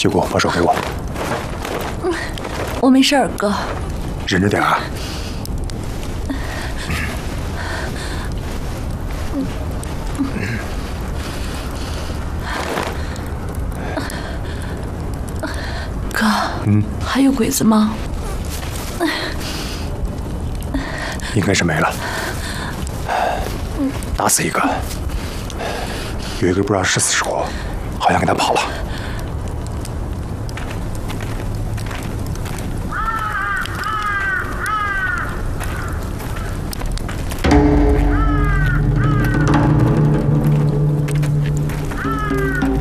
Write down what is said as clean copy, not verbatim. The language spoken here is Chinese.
雪姑，把手给我。 我没事儿，哥。 忍着点啊。 哥，还有鬼子吗？ 应该是没了。打死一个，有一个不知道是死是活，好像给他跑了。